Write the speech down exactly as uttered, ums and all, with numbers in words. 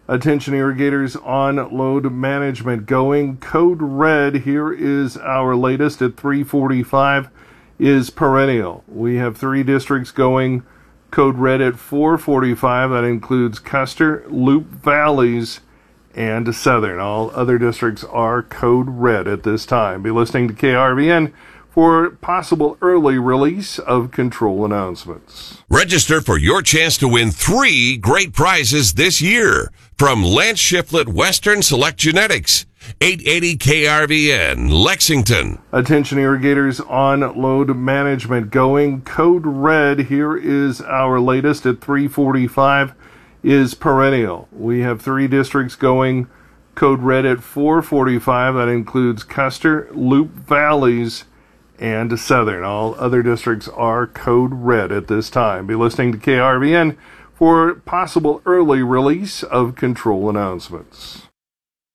Attention irrigators on load management going code red. Here is our latest at three forty-five is perennial. We have three districts going code red at four forty-five. That includes Custer, Loup Valleys, and Southern. All other districts are code red at this time. Be listening to K R V N for possible early release of control announcements. Register for your chance to win three great prizes this year from Lance Shiflett Western Select Genetics, eight eighty K R V N, Lexington. Attention irrigators on load management going code red. Here is our latest at three forty-five is perennial. We have three districts going code red at four forty-five. That includes Custer, Loup Valleys, and Southern. All other districts are code red at this time. Be listening to K R V N for possible early release of control announcements.